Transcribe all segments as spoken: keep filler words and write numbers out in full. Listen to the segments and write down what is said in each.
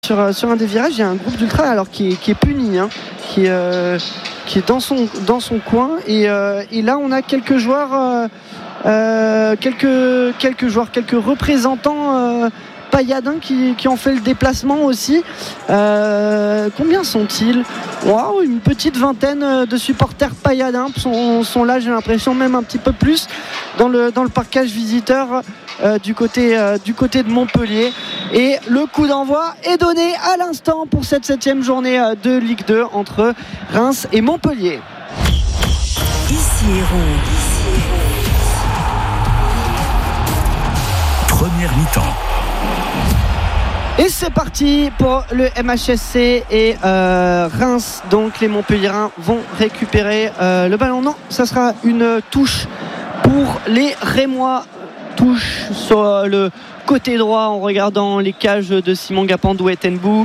sur, sur un des virages, il y a un groupe d'ultra alors qui est, qui est puni, hein, qui, euh, qui est dans son, dans son coin. Et, euh, et là, on a quelques joueurs, euh, euh, quelques, quelques joueurs, quelques représentants euh, pailladins qui, qui ont fait le déplacement aussi. Euh, combien sont-ils ? Wow, une petite vingtaine de supporters pailladins sont, sont là, j'ai l'impression, même un petit peu plus dans le, dans le parcage visiteur euh, du, côté, euh, du côté de Montpellier. Et le coup d'envoi est donné à l'instant pour cette septième journée de Ligue deux entre Reims et Montpellier. Ici Hérault. Première mi-temps. Et c'est parti pour le M H S C et euh, Reims. Donc les Montpelliérains vont récupérer euh, le ballon. Non, ça sera une touche pour les Rémois. Touche sur euh, le côté droit en regardant les cages de Simon Gapandou et Tenbou.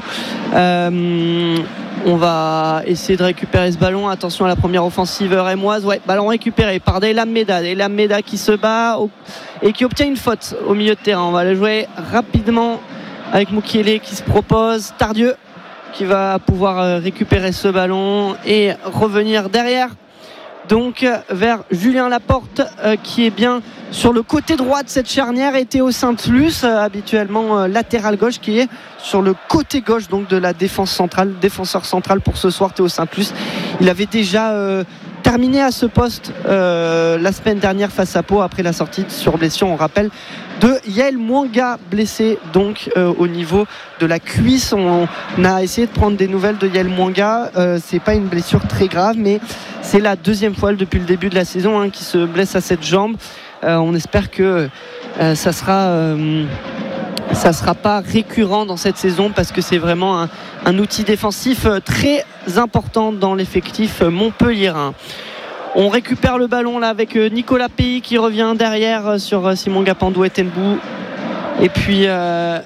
Euh, on va essayer de récupérer ce ballon. Attention à la première offensive rémoise. Ouais, ballon récupéré par Deylam Meda. Deylam Meda qui se bat au, et qui obtient une faute au milieu de terrain. On va le jouer rapidement avec Mukiele qui se propose, Tardieu qui va pouvoir récupérer ce ballon et revenir derrière donc vers Julien Laporte euh, qui est bien sur le côté droit de cette charnière. Et Théo Sainte-Luce euh, habituellement euh, latéral gauche, qui est sur le côté gauche donc de la défense centrale, défenseur central pour ce soir. Théo Sainte-Luce, il avait déjà euh, terminé à ce poste euh, la semaine dernière face à Pau après la sortie sur blessure, on rappelle, de Yael Mwanga, blessé donc euh, au niveau de la cuisse. On, on a essayé de prendre des nouvelles de Yael Mwanga. Euh, c'est pas une blessure très grave, mais c'est la deuxième fois depuis le début de la saison hein, qui se blesse à cette jambe. Euh, on espère que euh, ça sera euh, ça sera pas récurrent dans cette saison, parce que c'est vraiment un, un outil défensif très important dans l'effectif montpelliérain. On récupère le ballon là avec Nicolas Pays qui revient derrière sur Simon Gapandou et Tenbou. Et puis euh,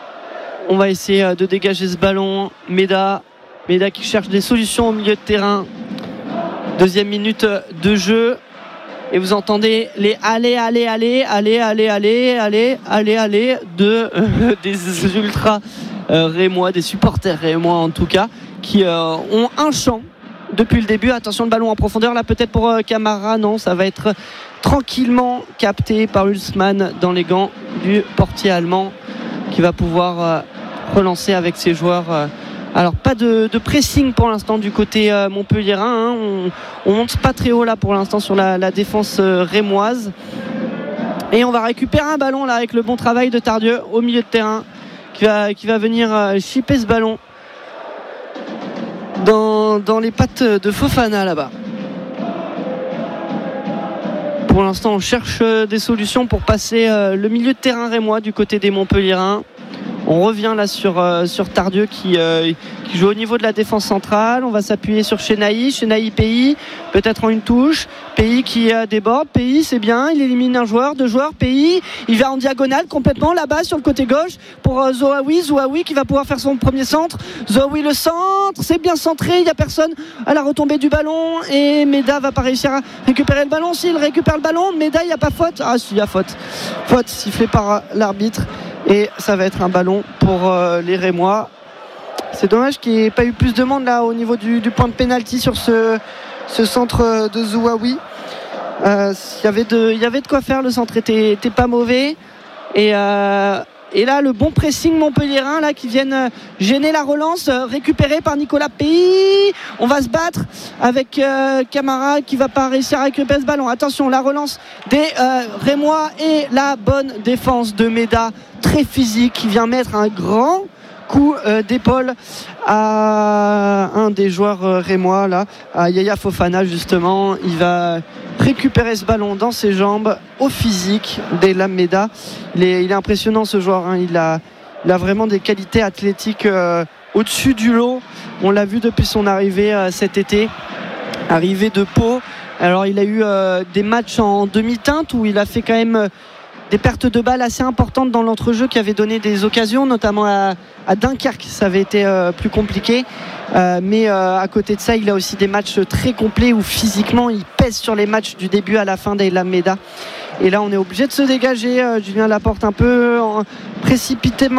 on va essayer de dégager ce ballon. Meda, Meda qui cherche des solutions au milieu de terrain. Deuxième minute de jeu. Et vous entendez les allez, allez, allez, allez, allez, allez, allez, allez, allez de euh, des ultras euh, rémois, des supporters rémois en tout cas, qui euh, ont un chant depuis le début. Attention, le ballon en profondeur là, peut-être pour euh, Camara. Non, ça va être tranquillement capté par Hulsmann dans les gants du portier allemand, qui va pouvoir euh, relancer avec ses joueurs. Euh, alors pas de, de pressing pour l'instant du côté euh, montpelliérain hein. on, on monte pas très haut là pour l'instant sur la, la défense euh, rémoise. Et on va récupérer un ballon là avec le bon travail de Tardieu au milieu de terrain, qui va, qui va venir euh, chipper ce ballon Dans, dans les pattes de Fofana là-bas. Pour l'instant on cherche des solutions pour passer euh, le milieu de terrain rémois du côté des Montpelliérains. On revient là sur, euh, sur Tardieu qui, euh, qui joue au niveau de la défense centrale. On va s'appuyer sur Chenaï, Chenaï Pays, peut-être en une touche. Pays qui euh, déborde, Pays c'est bien, il élimine un joueur, deux joueurs. Pays, il va en diagonale complètement là-bas sur le côté gauche pour euh, Zohawi, Zohawi qui va pouvoir faire son premier centre. Zohawi le centre, c'est bien centré, il n'y a personne à la retombée du ballon et Meda va pas réussir à récupérer le ballon. S'il récupère le ballon, Meda, il n'y a pas faute. Ah si, il y a faute. Faute sifflée par l'arbitre. Et ça va être un ballon pour euh, les Rémois. C'est dommage qu'il n'y ait pas eu plus de monde là au niveau du, du point de pénalty sur ce, ce centre de Zouaoui. Euh, y avait de, y avait de quoi faire, le centre était, était pas mauvais. Et, euh, et là, le bon pressing montpelliérain là, qui viennent gêner la relance, euh, récupéré par Nicolas Pays. On va se battre avec euh, Camara qui va pas réussir à récupérer ce ballon. Attention, la relance des euh, Rémois et la bonne défense de Meda, très physique, qui vient mettre un grand coup euh, d'épaule à un des joueurs euh, rémois là, à Yaya Fofana justement. Il va récupérer ce ballon dans ses jambes, au physique d'Eylam Meda. Il est, il est impressionnant ce joueur hein. il, a, il a vraiment des qualités athlétiques euh, au-dessus du lot. On l'a vu depuis son arrivée euh, cet été, arrivée de Pau. Alors il a eu euh, des matchs en demi-teinte où il a fait quand même euh, des pertes de balles assez importantes dans l'entrejeu qui avaient donné des occasions, notamment à, à Dunkerque. Ça avait été euh, plus compliqué. Euh, mais euh, à côté de ça, il a aussi des matchs très complets où physiquement, il pèse sur les matchs du début à la fin d'Eylam Meda. Et là, on est obligé de se dégager. Euh, Julien Laporte un peu en, précipitamment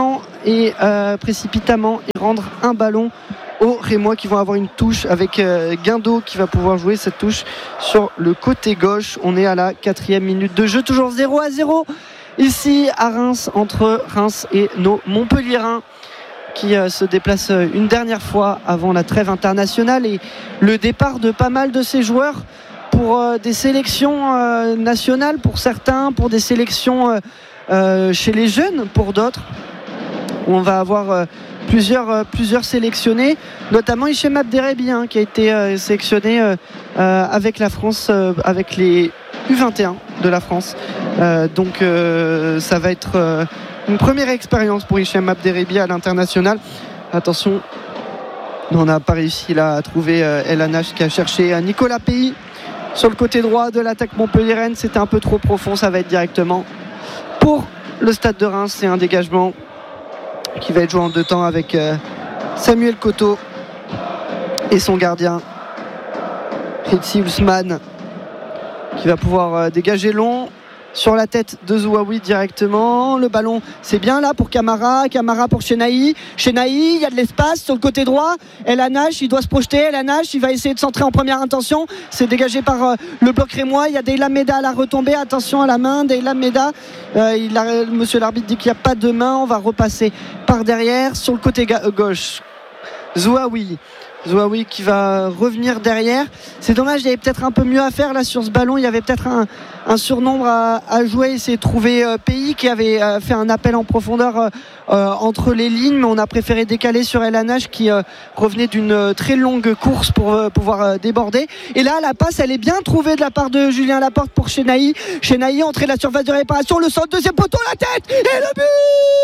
et euh, précipitamment et rendre un ballon aux Rémois qui vont avoir une touche avec euh, Guindo qui va pouvoir jouer cette touche sur le côté gauche. On est à la quatrième minute de jeu, toujours zéro à zéro ici à Reims, entre Reims et nos Montpelliérains qui euh, se déplacent une dernière fois avant la trêve internationale et le départ de pas mal de ces joueurs pour euh, des sélections euh, nationales pour certains, pour des sélections euh, euh, chez les jeunes pour d'autres. On va avoir euh, plusieurs, euh, plusieurs sélectionnés, notamment Hichem Abderrebi hein, qui a été euh, sélectionné euh, euh, avec la France, euh, avec les U vingt et un de la France. Euh, donc euh, ça va être euh, une première expérience pour Hichem Abderrebi à l'international. Attention, on n'a pas réussi là à trouver euh, El Hanache qui a cherché euh, Nicolas Pays sur le côté droit de l'attaque montpelliéraine. C'était un peu trop profond, ça va être directement pour le Stade de Reims. C'est un dégagement qui va être joué en deux temps avec euh, Samuel Coteau et son gardien Ritsi Ousmane qui va pouvoir euh, dégager long sur la tête de Zouaoui directement. Le ballon c'est bien là pour Camara, Camara pour Chenahi, Chenahi, il y a de l'espace sur le côté droit. El Hanache, il doit se projeter, El Hanache, il va essayer de centrer en première intention, c'est dégagé par euh, le bloc rémois. Il y a Deylam Meda à la retombée, attention à la main Deylam Meda, euh, il a, monsieur l'arbitre dit qu'il n'y a pas de main. On va repasser par derrière sur le côté ga- gauche. Zouaoui Zouaoui qui va revenir derrière. C'est dommage, il y avait peut-être un peu mieux à faire là sur ce ballon. Il y avait peut-être un, un surnombre à, à jouer. Essayer de trouver euh, Pays qui avait euh, fait un appel en profondeur euh, euh, entre les lignes, mais on a préféré décaler sur El Hanache qui euh, revenait d'une euh, très longue course pour euh, pouvoir euh, déborder. Et là la passe elle est bien trouvée de la part de Julien Laporte pour Chenahi. Chenahi entrée de la surface de réparation, le centre, deuxième poteau, la tête et le but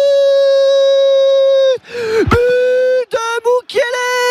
but de Moukielé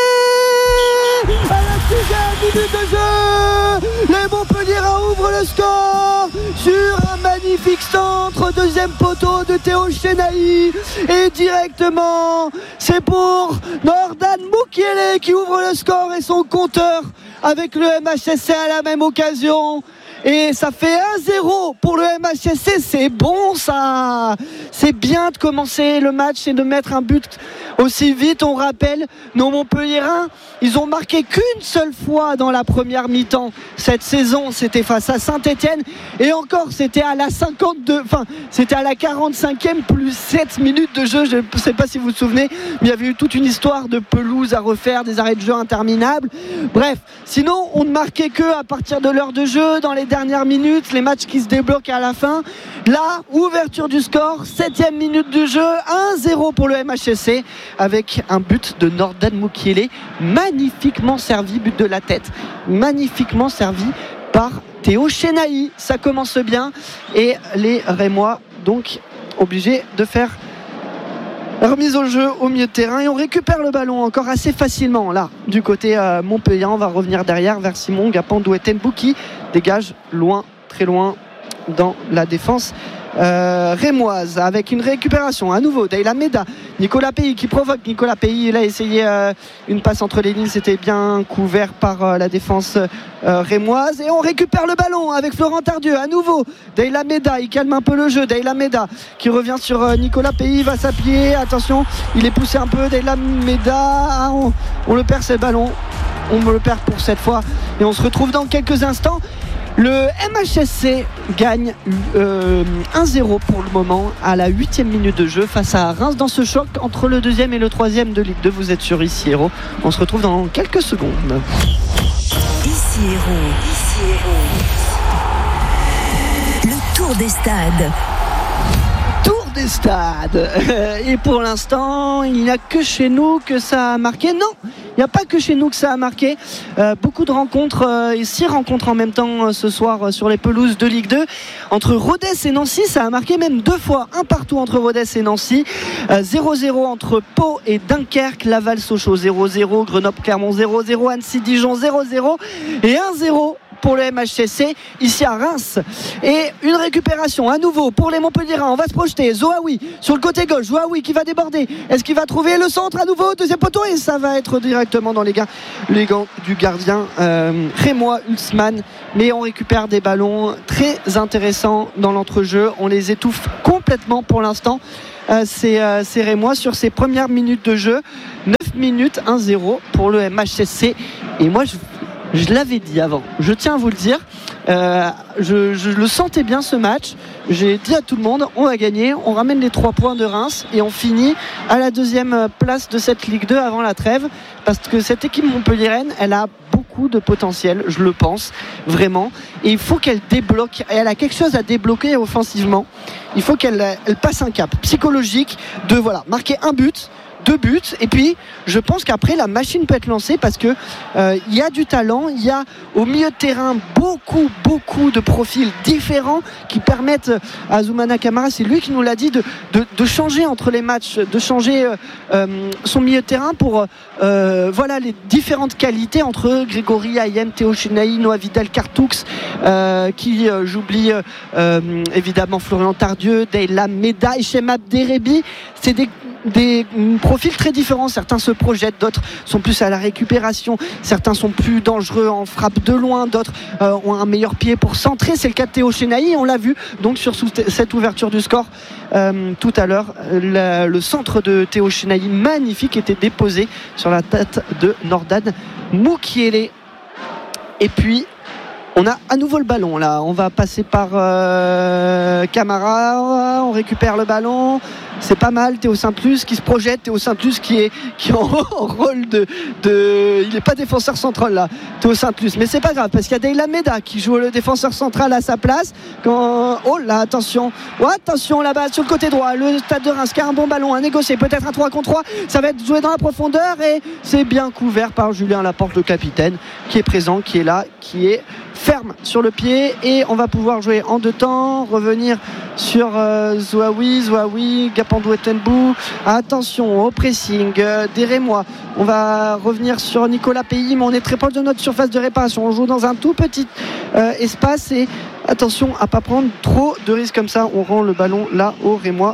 à la sixième minute de jeu. Les Montpelliérains ouvrent le score sur un magnifique centre, deuxième poteau de Théo Chenahi, et directement c'est pour Nordan Moukielé qui ouvre le score et son compteur avec le M H S C à la même occasion. Et ça fait un zéro pour le M H S C, c'est bon ça. C'est bien de commencer le match et de mettre un but aussi vite. On rappelle, nos Montpelliérains, ils ont marqué qu'une seule fois dans la première mi-temps cette saison, c'était face à Saint-Etienne, et encore c'était à la cinquante-deux, enfin c'était à la quarante-cinquième plus sept minutes de jeu. Je ne sais pas si vous vous souvenez, mais il y avait eu toute une histoire de pelouse à refaire, des arrêts de jeu interminables. Bref, sinon on ne marquait que à partir de l'heure de jeu, dans les dernières minutes, les matchs qui se débloquent à la fin. Là, ouverture du score, septième minute de jeu, un zéro pour le M H S C avec un but de Nordan Moukielé, magnifiquement servi, but de la tête, magnifiquement servi par Théo Chenahi. Ça commence bien et les Rémois donc obligés de faire remise au jeu au milieu de terrain, et on récupère le ballon encore assez facilement là du côté euh, Montpellier. On va revenir derrière vers Simon Gapandou et Tenbouki, dégage loin, très loin dans la défense euh, rémoise, avec une récupération à nouveau Deylam Meda, Nicolas Pays qui provoque. Nicolas Pays, il a essayé euh, une passe entre les lignes, c'était bien couvert par euh, la défense euh, rémoise, et on récupère le ballon avec Florent Tardieu à nouveau. Deylam Meda, il calme un peu le jeu. Deylam Meda qui revient sur euh, Nicolas Pays, il va s'appuyer, attention, il est poussé un peu. Deylam Meda, ah, on, on le perd, ce ballon, on le perd pour cette fois, et on se retrouve dans quelques instants. Le M H S C gagne euh, un zéro pour le moment à la huitième minute de jeu face à Reims dans ce choc entre le deuxième et le troisième de Ligue deux. Vous êtes sur Ici Héros. On se retrouve dans quelques secondes. Ici Héros. Ici Héros. Le tour des stades. Tour des stades. Et pour l'instant, il n'y a que chez nous que ça a marqué. Non, il n'y a pas que chez nous que ça a marqué. Euh, beaucoup de rencontres, euh, et six rencontres en même temps euh, ce soir euh, sur les pelouses de Ligue deux. Entre Rodez et Nancy, ça a marqué même deux fois. Un partout entre Rodez et Nancy. Euh, zéro zéro entre Pau et Dunkerque. Laval-Sochaux zéro zéro. Grenoble-Clermont zéro zéro. Annecy-Dijon zéro zéro. Et un zéro pour le M H S C ici à Reims. Et une récupération à nouveau pour les Montpelliérains. On va se projeter. Zouaoui sur le côté gauche. Zouaoui qui va déborder. Est-ce qu'il va trouver le centre à nouveau? Deuxième poteau, et ça va être directement dans les gants, les gants du gardien euh, rémois Ousmane. Mais on récupère des ballons très intéressants dans l'entrejeu. On les étouffe complètement pour l'instant. euh, ces, euh, ces Rémois sur ces premières minutes de jeu. neuf minutes, un zéro pour le M H S C. Et moi, je, je l'avais dit avant, je tiens à vous le dire, euh, je, je le sentais bien ce match. J'ai dit à tout le monde, on va gagner, on ramène les trois points de Reims et on finit à la deuxième place de cette Ligue deux avant la trêve, parce que cette équipe montpelliéraine, elle a beaucoup de potentiel, je le pense vraiment, et il faut qu'elle débloque, et elle a quelque chose à débloquer offensivement. Il faut qu'elle elle passe un cap psychologique de voilà, marquer un but, deux buts, et puis je pense qu'après la machine peut être lancée, parce que euh, il y a du talent, il y a au milieu de terrain beaucoup beaucoup de profils différents qui permettent à Zoumana Camara, c'est lui qui nous l'a dit, de, de, de changer entre les matchs, de changer euh, euh, son milieu de terrain pour euh, voilà les différentes qualités entre Grégory Ayem, Théo Chenaille, Noah Vidal, Cartoux, euh, qui euh, j'oublie euh, évidemment Florian Tardieu, Deyla Meda, Hichem Abderrebi. C'est des des profils très différents, certains se projettent, d'autres sont plus à la récupération, certains sont plus dangereux en frappe de loin, d'autres euh, ont un meilleur pied pour centrer, c'est le cas de Théo Chenaille, on l'a vu donc sur cette ouverture du score euh, tout à l'heure, le, le centre de Théo Chenaille magnifique était déposé sur la tête de Nordad Moukielé. Et puis on a à nouveau le ballon là, on va passer par euh, Camara, on récupère le ballon, c'est pas mal, Théo Saint-Plus qui se projette, Théo Saint-Plus qui est, qui est en, en rôle de, de il n'est pas défenseur central là, Théo Saint-Plus, mais c'est pas grave parce qu'il y a Deyla Meda qui joue le défenseur central à sa place. Quand, oh là, attention, oh, attention là-bas sur le côté droit, le Stade de Reims qui a un bon ballon à négocier, peut-être un trois contre trois, ça va être joué dans la profondeur et c'est bien couvert par Julien Laporte, le capitaine, qui est présent, qui est là, qui est ferme sur le pied, et on va pouvoir jouer en deux temps, revenir sur euh, Zouaoui, Zouaoui, Gapandou Etenbou. Attention au pressing euh, des Rémois. On va revenir sur Nicolas Pays, mais on est très proche de notre surface de réparation. On joue dans un tout petit euh, espace et attention à ne pas prendre trop de risques comme ça. On rend le ballon là aux Rémois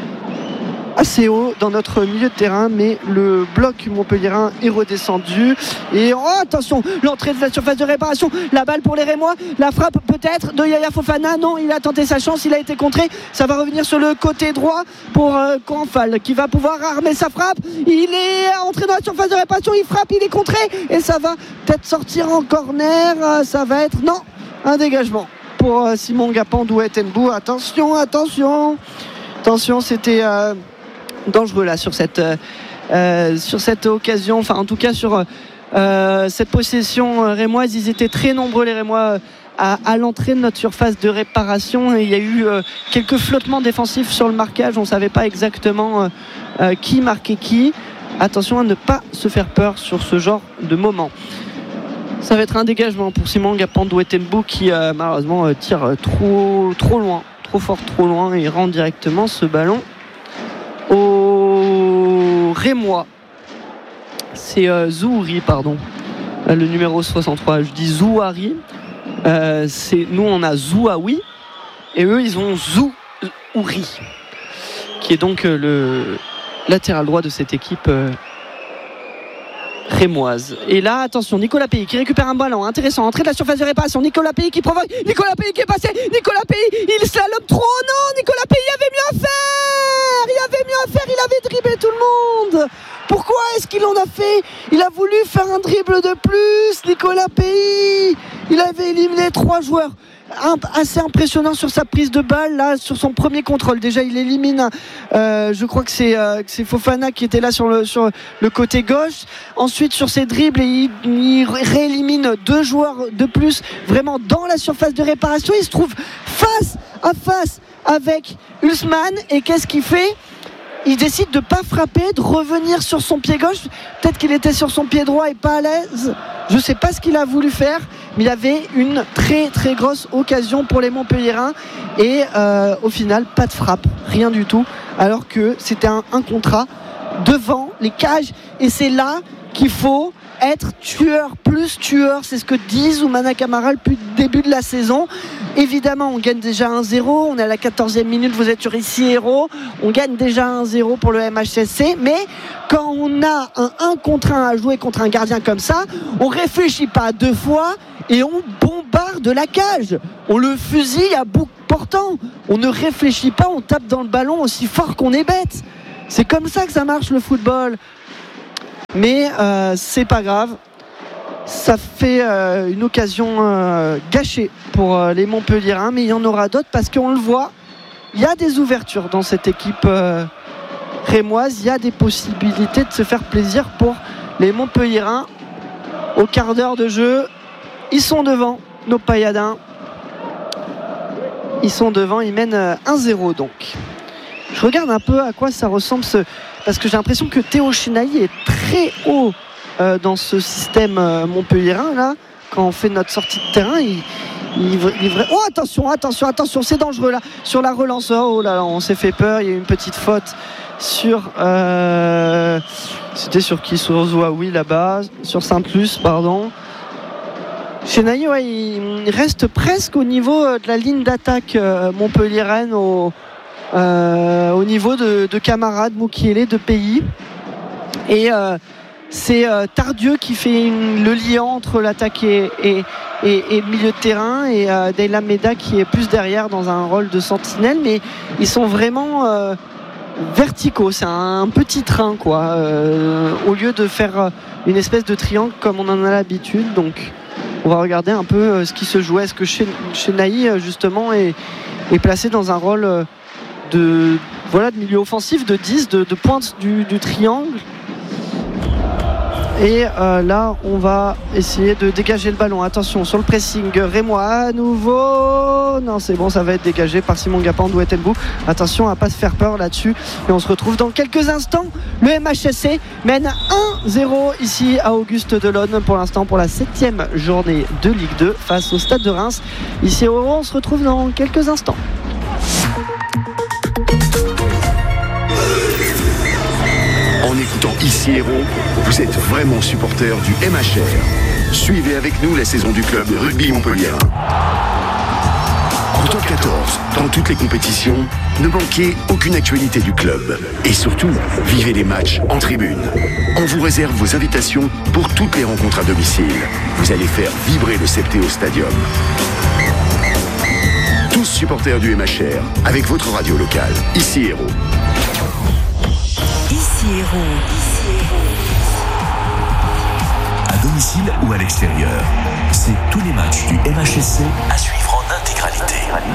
assez haut dans notre milieu de terrain, mais le bloc montpelliérain est redescendu et oh, attention, l'entrée de la surface de réparation, la balle pour les Rémois, la frappe peut-être de Yaya Fofana, non, il a tenté sa chance, il a été contré, ça va revenir sur le côté droit pour euh, Canfal qui va pouvoir armer sa frappe, il est entré dans la surface de réparation, il frappe, il est contré et ça va peut-être sortir en corner, ça va être, non, un dégagement pour euh, Simon Gapandou Etenbou. Attention, attention attention, c'était euh, dangereux là sur cette euh, sur cette occasion, enfin en tout cas sur euh, cette possession rémoise. Ils étaient très nombreux les Rémois à, à l'entrée de notre surface de réparation et il y a eu euh, quelques flottements défensifs sur le marquage, on ne savait pas exactement euh, euh, qui marquait qui. Attention à ne pas se faire peur sur ce genre de moment. Ça va être un dégagement pour Simon Gapandou Etenbou qui euh, malheureusement euh, tire trop, trop loin, trop fort, trop loin et rend directement ce ballon au Rémois. C'est euh, Zouari, pardon, euh, le numéro soixante-trois. Je dis Zouari. Euh, c'est, nous, on a Zouaoui et eux, ils ont Zououri, qui est donc euh, le latéral droit de cette équipe euh, rémoise. Et là, attention, Nicolas Pays qui récupère un ballon intéressant, entrée de la surface de réparation, Nicolas Pays qui provoque, Nicolas Pays qui est passé, Nicolas Pays, il slalom trop, non, Nicolas Pays, il avait mieux à faire, il avait mieux à faire, il avait dribblé tout le monde. Pourquoi est-ce qu'il en a fait? Il a voulu faire un dribble de plus, Nicolas Pays. Il avait éliminé trois joueurs. Un, assez impressionnant sur sa prise de balle là, sur son premier contrôle. Déjà il élimine euh, je crois que c'est, euh, que c'est Fofana qui était là sur le, sur le côté gauche. Ensuite sur ses dribbles il, il réélimine deux joueurs de plus vraiment dans la surface de réparation. Il se trouve face à face avec Usman et qu'est-ce qu'il fait? Il décide de ne pas frapper, de revenir sur son pied gauche. Peut-être qu'il était sur son pied droit et pas à l'aise. Je ne sais pas ce qu'il a voulu faire, mais il avait une très très grosse occasion pour les Montpelliérains. Et euh, au final, pas de frappe, rien du tout. Alors que c'était un, un contrat devant les cages. Et c'est là qu'il faut être tueur plus tueur. C'est ce que dit Zoumana Camara depuis le début de la saison. Évidemment, on gagne déjà un zéro. On est à la quatorzième minute, vous êtes sur Ici Héros. On gagne déjà un zéro pour le M H S C. Mais quand on a un un contre un à jouer contre un gardien comme ça, on réfléchit pas deux fois et on bombarde la cage. On le fusille à bout portant. On ne réfléchit pas, on tape dans le ballon aussi fort qu'on est bête. C'est comme ça que ça marche le football. Mais euh, c'est pas grave. Ça fait euh, une occasion euh, gâchée pour euh, les Montpelliérains, mais il y en aura d'autres parce qu'on le voit, il y a des ouvertures dans cette équipe euh, rémoise, il y a des possibilités de se faire plaisir pour les Montpelliérains. Au quart d'heure de jeu, ils sont devant, nos Payadins. Ils sont devant, ils mènent un zéro donc. Je regarde un peu à quoi ça ressemble ce... parce que j'ai l'impression que Théo Chenailly est très haut euh, dans ce système euh, montpelliérain là. Quand on fait notre sortie de terrain, il, il, il vrai... oh attention, attention, attention, c'est dangereux là sur la relance. Oh là là, on s'est fait peur. Il y a eu une petite faute sur euh... c'était sur qui, sur Zouaoui là-bas, sur Sainte-Luce, pardon. Chenailly, ouais, il reste presque au niveau de la ligne d'attaque euh, montpelliéraine, au, euh, au niveau de, de camarades Moukielé, de Pays. Et euh, c'est euh, Tardieu qui fait une, le liant entre l'attaque et, et, et, et le milieu de terrain, et euh, Deyla Meda qui est plus derrière dans un rôle de sentinelle. Mais ils sont vraiment euh, verticaux, c'est un petit train quoi, euh, au lieu de faire une espèce de triangle comme on en a l'habitude. Donc on va regarder un peu ce qui se joue. Est-ce que Chenailly justement est, est placé dans un rôle de, voilà, de milieu offensif, de dix, de, de pointe du, du triangle. Et euh, là on va essayer de dégager le ballon. Attention sur le pressing rémois à nouveau. Non, c'est bon, ça va être dégagé par Simon Gapandou et Telbou. Attention à pas se faire peur là-dessus. Et on se retrouve dans quelques instants. Le M H S C mène un zéro ici à Auguste Delaune pour l'instant, pour la septième journée de Ligue deux face au Stade de Reims. Ici à Oro, on se retrouve dans quelques instants. En écoutant Ici Héros, vous êtes vraiment supporter du M H R. Suivez avec nous la saison du club de rugby montpelliérain. En top quatorze, dans toutes les compétitions, ne manquez aucune actualité du club. Et surtout, vivez les matchs en tribune. On vous réserve vos invitations pour toutes les rencontres à domicile. Vous allez faire vibrer le Septéo Stadium. Tous supporters du M H R, avec votre radio locale, Ici Héros. Ici Héros. À domicile ou à l'extérieur, c'est tous les matchs du M H S C à suivre en intégralité.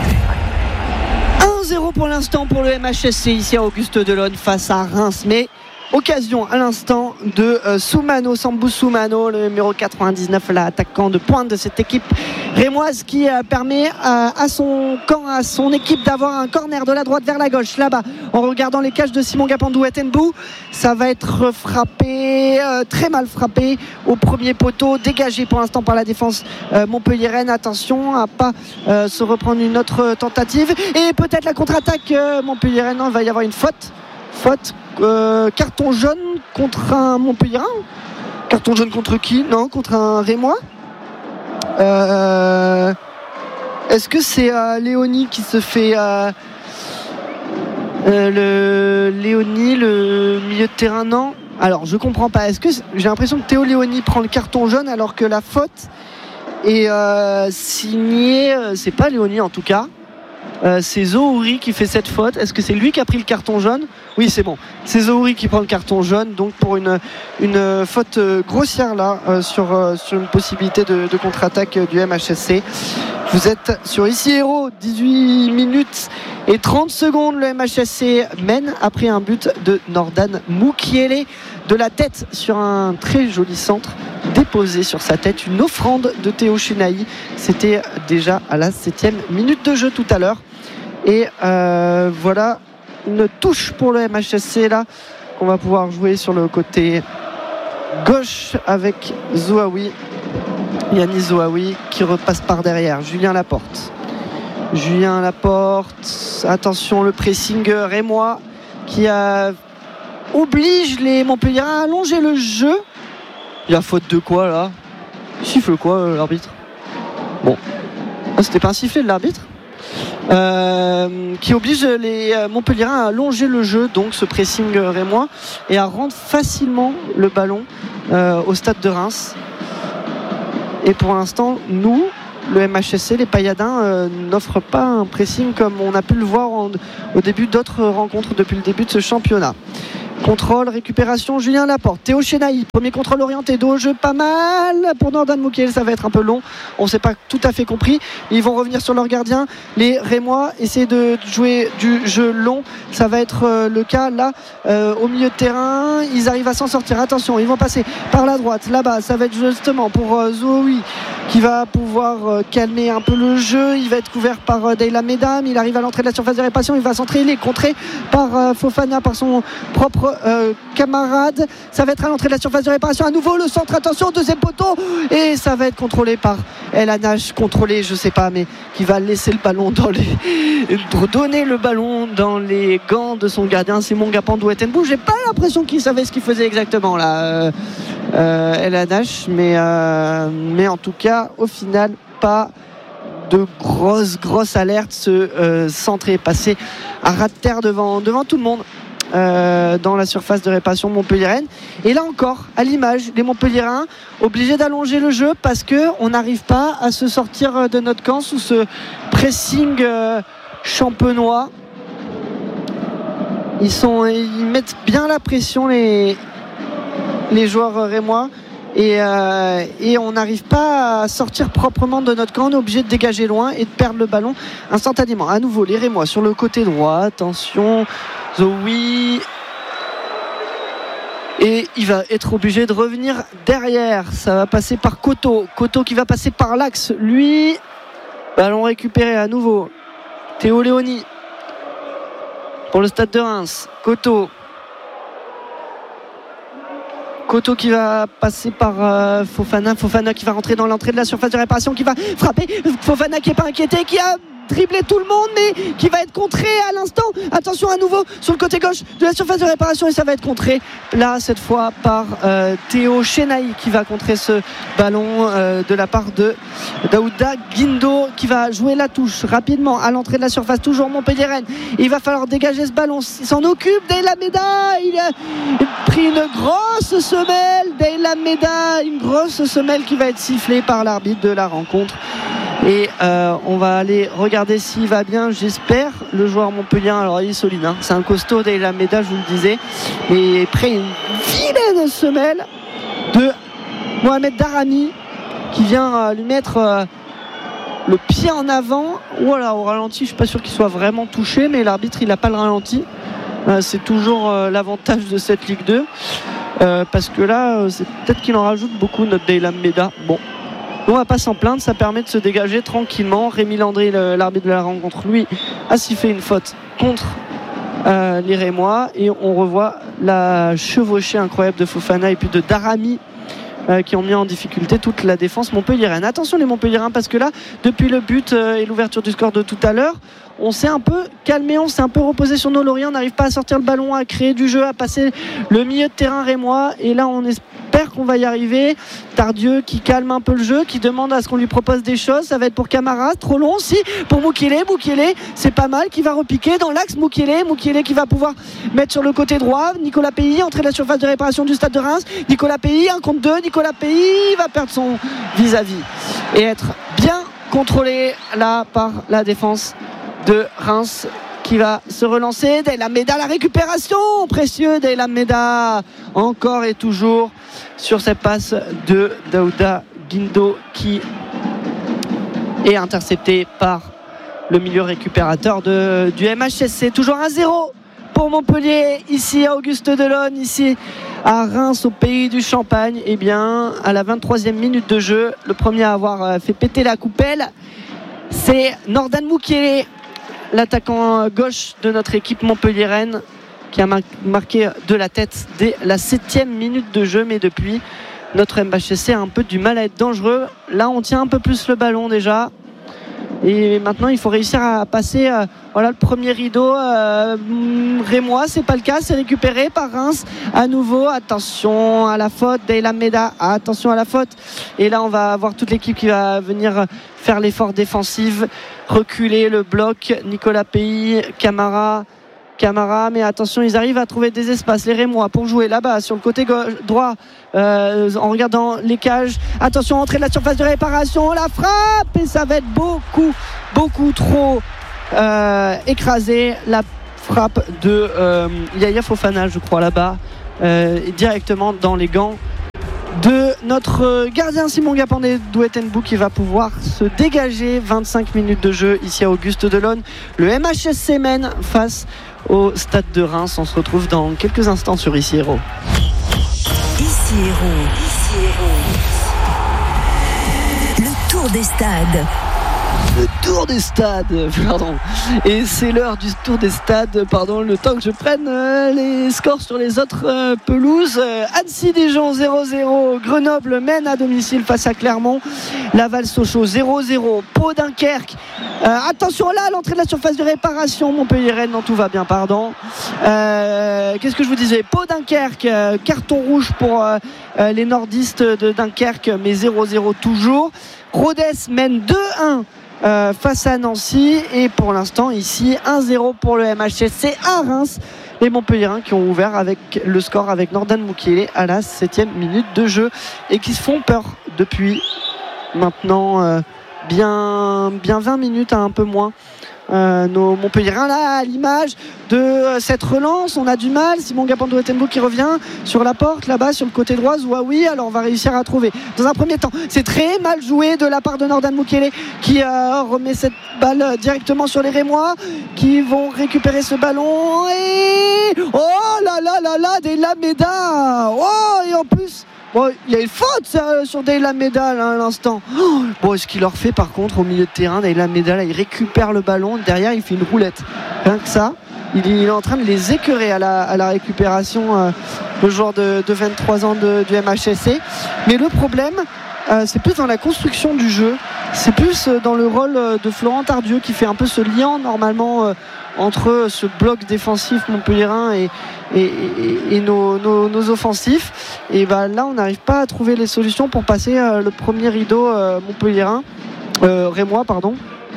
un zéro pour l'instant pour le M H S C ici à Auguste Delaune face à Reims. Mais occasion à l'instant de euh, Soumano, Sambou Soumano, le numéro quatre-vingt-dix-neuf, l'attaquant de pointe de cette équipe rémoise, qui euh, permet euh, à son camp, à son équipe d'avoir un corner de la droite vers la gauche, là-bas, en regardant les cages de Simon Gapandou et Tenbou. Ça va être frappé, euh, très mal frappé au premier poteau, dégagé pour l'instant par la défense euh, montpelliéraine. Attention à pas euh, se reprendre une autre tentative, et peut-être la contre-attaque euh, montpelliéraine. Non, il va y avoir une faute faute euh, carton jaune contre un Montpelliérain. Carton jaune contre qui? Non, contre un Rémois. Euh, est-ce que c'est euh, Léonie qui se fait euh, euh, le Léonie, le milieu de terrain? Non. Alors je comprends pas. Est-ce que j'ai l'impression que Théo Léonie prend le carton jaune alors que la faute est euh, signée, c'est pas Léonie en tout cas. Euh, c'est Zohouri qui fait cette faute. Est-ce que c'est lui qui a pris le carton jaune? Oui, c'est bon. C'est Zohouri qui prend le carton jaune, donc pour une, une faute grossière là euh, sur, euh, sur une possibilité de, de contre-attaque du M H S C. Vous êtes sur Ici Héros, dix-huit minutes et trente secondes. Le M H S C mène après un but de Nordan Moukielé de la tête sur un très joli centre déposé sur sa tête, une offrande de Théo Chenailly. C'était déjà à la septième minute de jeu tout à l'heure. Et euh, voilà une touche pour le M H S C là, qu'on va pouvoir jouer sur le côté gauche avec Zouaoui, Yannis Zouaoui, qui repasse par derrière. Julien Laporte Julien Laporte attention, le pressing rémois qui a oblige les Montpelliérains à allonger le jeu. Il y a faute de quoi là? Il siffle quoi l'arbitre? Bon, ah, c'était pas un sifflet de l'arbitre, euh, qui oblige les Montpelliérains à allonger le jeu, donc ce pressing rémois, et à rendre facilement le ballon euh, au stade de Reims. Et pour l'instant, nous, le M H S C, les Payadins euh, n'offrent pas un pressing comme on a pu le voir en, au début d'autres rencontres depuis le début de ce championnat. Contrôle, récupération, Julien Laporte, Théo Chenaille, premier contrôle orienté, dos au jeu pas mal pour Nordan Moukielé, ça va être un peu long, on ne s'est pas tout à fait compris, ils vont revenir sur leur gardien, les Rémois essaient de jouer du jeu long, ça va être euh, le cas là euh, au milieu de terrain, ils arrivent à s'en sortir, attention, ils vont passer par la droite, là-bas, ça va être justement pour euh, Zoui qui va pouvoir euh, calmer un peu le jeu, il va être couvert par euh, Deyla Medam, il arrive à l'entrée de la surface de réparation, il va centrer, il est contré par euh, Fofana, par son propre Euh, camarade, ça va être à l'entrée de la surface de réparation, à nouveau le centre, attention, deuxième poteau, et ça va être contrôlé par El Anache, contrôlé je sais pas, mais qui va laisser le ballon dans les donner le ballon dans les gants de son gardien Simon Gapandou-Ettenbou. J'ai pas l'impression qu'il savait ce qu'il faisait exactement là euh, euh, El Anache, mais, euh, mais en tout cas au final pas de grosses grosses alertes. Ce euh, centre est passé à ras de terre devant, devant tout le monde. Euh, dans la surface de réparation montpelliéraine, et là encore à l'image, les Montpelliérains obligés d'allonger le jeu parce qu'on n'arrive pas à se sortir de notre camp sous ce pressing euh, champenois. Ils, sont, ils mettent bien la pression, les, les joueurs rémois, et, euh, et on n'arrive pas à sortir proprement de notre camp. On est obligé de dégager loin et de perdre le ballon instantanément. À nouveau les Rémois sur le côté droit, attention, Zoui, et il va être obligé de revenir derrière, ça va passer par Coteau Coteau qui va passer par l'axe, lui, ballon récupéré à nouveau, Théo Léoni pour le Stade de Reims, Coteau Coteau qui va passer par euh, Fofana Fofana qui va rentrer dans l'entrée de la surface de réparation, qui va frapper, Fofana qui n'est pas inquiété, qui a dribblé tout le monde mais qui va être contré à l'instant, attention à nouveau sur le côté gauche de la surface de réparation, et ça va être contré là cette fois par euh, Théo Chenaille qui va contrer ce ballon euh, de la part de Daouda Guindo, qui va jouer la touche rapidement à l'entrée de la surface, toujours Montpellier-Rennes. Il va falloir dégager ce ballon, il s'en occupe, Deyla Meda, il a pris une grosse semelle, Deyla Meda, une grosse semelle qui va être sifflée par l'arbitre de la rencontre. Et euh, on va aller regarder s'il va bien, j'espère, le joueur montpellierien. Alors il est solide, hein. C'est un costaud Deyla Meda, je vous le disais, et après une vilaine semelle de Mohamed Darami qui vient euh, lui mettre euh, le pied en avant. Voilà, au ralenti, je suis pas sûr qu'il soit vraiment touché, mais l'arbitre il n'a pas le ralenti. euh, c'est toujours euh, l'avantage de cette Ligue deux, euh, parce que là euh, c'est peut-être qu'il en rajoute beaucoup, notre Deyla Meda. Bon, on va pas s'en plaindre, ça permet de se dégager tranquillement. Rémi Landry, le, l'arbitre de la rencontre, lui a sifflé une faute contre euh, les Rémois, et on revoit la chevauchée incroyable de Fofana et puis de Darami euh, qui ont mis en difficulté toute la défense montpelliéraine. Attention les Montpelliérains, parce que là depuis le but euh, et l'ouverture du score de tout à l'heure, on s'est un peu calmé, on s'est un peu reposé sur nos lauriers, on n'arrive pas à sortir le ballon, à créer du jeu, à passer le milieu de terrain rémois, et là on espère qu'on va y arriver. Tardieu qui calme un peu le jeu, qui demande à ce qu'on lui propose des choses, ça va être pour Camara, trop long aussi pour Moukielé, Moukielé c'est pas mal, qui va repiquer dans l'axe, Moukielé, Moukielé qui va pouvoir mettre sur le côté droit, Nicolas Pays, entrée de la surface de réparation du Stade de Reims, Nicolas Pays, un contre deux, Nicolas Pays va perdre son vis-à-vis et être bien contrôlé là par la défense de Reims, qui va se relancer. Deyla Meda, la récupération, précieux Deyla Meda, encore et toujours sur cette passe de Daouda Guindo, qui est intercepté par le milieu récupérateur de, du M H S C. Toujours un zéro pour Montpellier, ici à Auguste Delonne, ici à Reims, au pays du Champagne. Et bien à la vingt-troisième minute de jeu, le premier à avoir fait péter la coupelle, c'est Nordan Moukielé, l'attaquant gauche de notre équipe montpelliéraine, qui a marqué de la tête dès la septième minute de jeu. Mais depuis, notre M H S C a un peu du mal à être dangereux. Là on tient un peu plus le ballon déjà, et maintenant il faut réussir à passer euh, voilà, le premier rideau euh, rémois. C'est pas le cas, c'est récupéré par Reims à nouveau. Attention à la faute, Deyla Meda, attention à la faute, et là on va avoir toute l'équipe qui va venir faire l'effort défensif, reculer le bloc. Nicolas Pays, Camara Camara, mais attention, ils arrivent à trouver des espaces, les Rémois, pour jouer là-bas sur le côté gauche, droit, euh, en regardant les cages. Attention, entrée de la surface de réparation, la frappe, et ça va être beaucoup, beaucoup trop euh, écrasé. La frappe de euh, Yaya Fofana, je crois, là-bas, euh, directement dans les gants de notre gardien Simon Gapandé Douettenbou, qui va pouvoir se dégager. Vingt-cinq minutes de jeu ici à Auguste Delaune. Le M H S C mène face au Stade de Reims. On se retrouve dans quelques instants sur Ici Héros. Ici Héros. Ici Héros. Le tour des stades. Le tour des stades, pardon. Et c'est l'heure du tour des stades, pardon, le temps que je prenne euh, les scores sur les autres euh, pelouses. Euh, Annecy-Dijon zéro zéro, Grenoble mène à domicile face à Clermont, Laval-Sochaux zéro zéro, Pau-Dunkerque. Euh, attention là, l'entrée de la surface de réparation, Montpellier-Rennes, non, tout va bien, pardon. Euh, qu'est-ce que je vous disais? Pau-Dunkerque, euh, carton rouge pour euh, euh, les nordistes de Dunkerque, mais zéro zéro toujours. Rodez mène deux un Euh, face à Nancy, et pour l'instant ici un zéro pour le M H S C à Reims. Les Montpelliérains qui ont ouvert avec le score avec Nordan Mukiele à la septième minute de jeu et qui se font peur depuis maintenant euh, bien, bien vingt minutes, hein, un peu moins. Euh, nos Montpelliérains là, à l'image de euh, cette relance, on a du mal. Simon Gapandé Douettenbou qui revient sur la porte là-bas sur le côté droit. Zouaoui, alors on va réussir à trouver dans un premier temps. C'est très mal joué de la part de Nordan Mukiele qui euh, remet cette balle directement sur les Rémois qui vont récupérer ce ballon et oh là là là là, des Lameda, oh, et en plus bon, il y a une faute ça, sur Deyla Medal hein, à l'instant. Oh, bon, ce qu'il leur fait par contre au milieu de terrain, Deyla Medal, il récupère le ballon, derrière il fait une roulette. Rien que ça, il, il est en train de les écœurer à la, à la récupération, euh, le joueur de, de vingt-trois ans de, du M H S C. Mais le problème, euh, c'est plus dans la construction du jeu, c'est plus dans le rôle de Florent Tardieu qui fait un peu ce lien normalement euh, entre ce bloc défensif montpelliérain et, et, et, et nos, nos, nos offensifs. Et bah, là on n'arrive pas à trouver les solutions pour passer euh, le premier rideau euh, montpelliérain, euh, rémois pardon.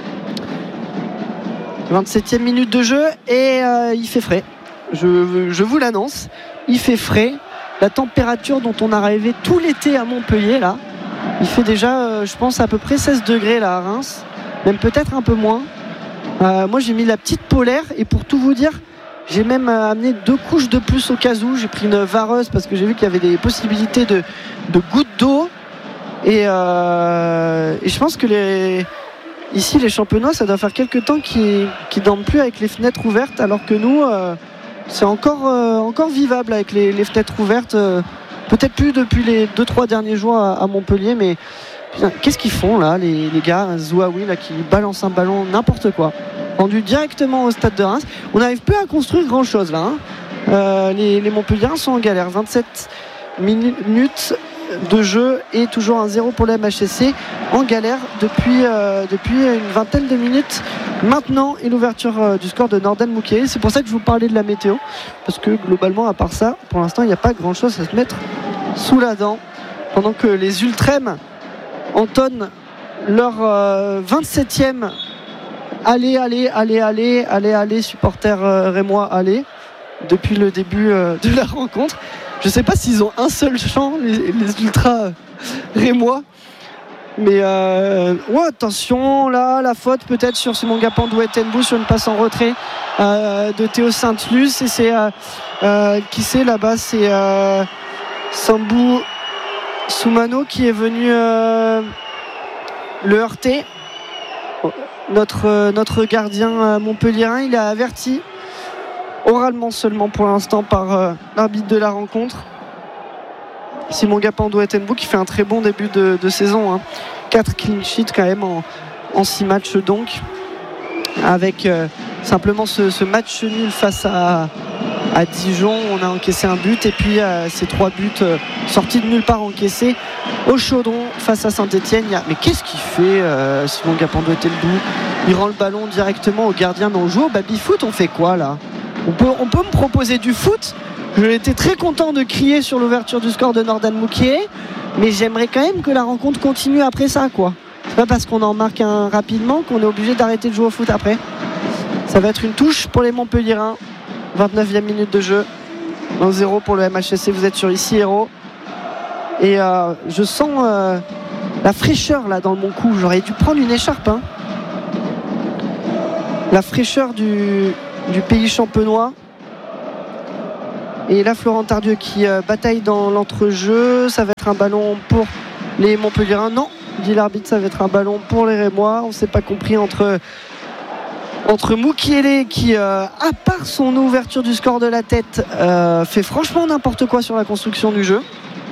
vingt-septième minute de jeu et euh, il fait frais, je, je vous l'annonce, il fait frais. La température dont on a rêvé tout l'été à Montpellier là, il fait déjà euh, je pense à peu près seize degrés là à Reims, même peut-être un peu moins. Euh, moi j'ai mis la petite polaire et pour tout vous dire, j'ai même euh, amené deux couches de plus au cas où. J'ai pris une vareuse parce que j'ai vu qu'il y avait des possibilités de, de gouttes d'eau et, euh, et je pense que les ici les Champenois, ça doit faire quelques temps qu'ils ne dorment plus avec les fenêtres ouvertes, alors que nous euh, c'est encore, euh, encore vivable avec les, les fenêtres ouvertes, euh, peut-être plus depuis les deux trois derniers jours à, à Montpellier. Mais putain, qu'est-ce qu'ils font là les, les gars? Zouaoui là qui balance un ballon n'importe quoi, rendu directement au stade de Reims. On n'arrive plus à construire grand chose là, hein. euh, les, les Montpelliérains sont en galère. Vingt-sept minutes de jeu et toujours un zéro pour le M H S C, en galère depuis, euh, depuis une vingtaine de minutes maintenant, et l'ouverture euh, du score de Nordan Mukiele. C'est pour ça que je vous parlais de la météo, parce que globalement à part ça pour l'instant il n'y a pas grand chose à se mettre sous la dent, pendant que les Ultrêmes entonnent leur euh, vingt-septième allez allez allez allez allez allez supporters euh, rémois allez depuis le début euh, de la rencontre. Je sais pas s'ils ont un seul chant, les, les ultras rémois. Mais euh, ouais, attention, là, la faute peut-être sur Simon Gapandé Douettenbou sur une passe en retrait euh, de Théo Sainte-Luce. Et c'est euh, euh, qui c'est là-bas? C'est euh, Sambou Soumano qui est venu euh, le heurter. Notre, euh, notre gardien euh, montpelliérain, il a averti oralement seulement pour l'instant par euh, l'arbitre de la rencontre, Simon Gapandé Douettenbou, qui fait un très bon début de, de saison, hein. quatre clean sheets quand même en, en six matchs, donc avec euh, simplement ce, ce match nul face à, à Dijon. On a encaissé un but et puis euh, ces trois buts euh, sortis de nulle part encaissés au Chaudron face à Saint-Etienne. A... mais qu'est-ce qu'il fait euh, Simon Gapandé Douettenbou? Il rend le ballon directement au gardien, mais on joue au baby-foot, on fait quoi là? On peut, on peut me proposer du foot. J'ai été très content de crier sur l'ouverture du score de Nordan Mukiele, mais j'aimerais quand même que la rencontre continue après ça, quoi. C'est pas parce qu'on en marque un rapidement qu'on est obligé d'arrêter de jouer au foot après. Ça va être une touche pour les Montpelliérains. vingt-neuvième minute de jeu. un zéro pour le M H S C. Vous êtes sur Ici Héros. Et euh, je sens euh, la fraîcheur là dans mon cou. J'aurais dû prendre une écharpe. Hein. La fraîcheur du, du pays champenois. Et là, Florent Tardieu qui euh, bataille dans l'entrejeu. Ça va être un ballon pour les Montpelliérains. Non, dit l'arbitre, ça va être un ballon pour les Rémois. On ne s'est pas compris entre, entre Mukiele qui, euh, à part son ouverture du score de la tête, euh, fait franchement n'importe quoi sur la construction du jeu.